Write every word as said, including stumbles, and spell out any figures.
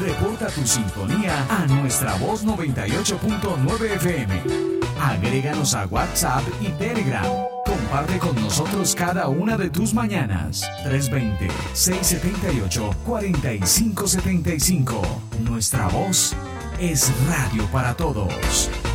Reporta tu sintonía a Nuestra Voz noventa y ocho punto nueve F M. Agréganos a WhatsApp y Telegram. Comparte con nosotros cada una de tus mañanas. tres dos cero, seis siete ocho, cuatro cinco siete cinco. Nuestra Voz es radio para todos.